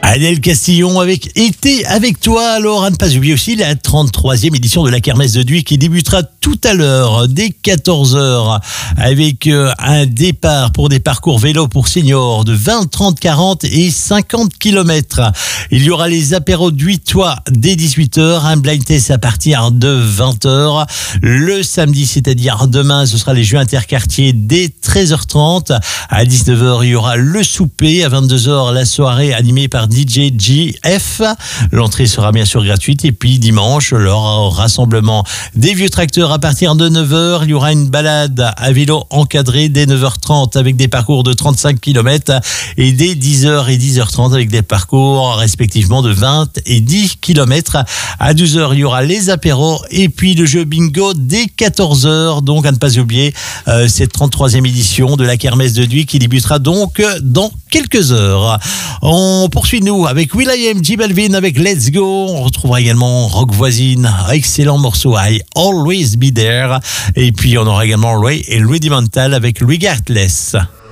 Adèle Castillon avec Été avec toi. Alors, à ne pas oublier aussi la 33e édition de la Kermesse de Duy qui débutera tout à l'heure, dès 14h, avec un départ pour des parcours vélo pour seniors de 20, 30, 40 et 50 km. Il y aura les apéros Duytois dès 18h, un blind test à partir de 20h. Le samedi, c'est-à-dire demain, ce sera les jeux interquartiers dès 13h30. À 19h, il y aura le souper. À 22h, la soirée animée par DJ JF. L'entrée sera bien sûr gratuite. Et puis dimanche, le rassemblement des vieux tracteurs à partir de 9h. Il y aura une balade à vélo encadrée dès 9h30 avec des parcours de 35 km et dès 10h et 10h30 avec des parcours respectivement de 20 et 10 km. À 12h, il y aura les apéros et puis le jeu bingo dès 14h. Donc à ne pas oublier cette 33e édition de la Kermesse de Duy qui débutera donc dans quelques heures. On poursuit nous avec will.i.am, J Balvin avec Let's Go. On retrouvera également Rock Voisine, excellent morceau I Always Be There. Et puis on aura également Ray et Rudimental avec Regardless.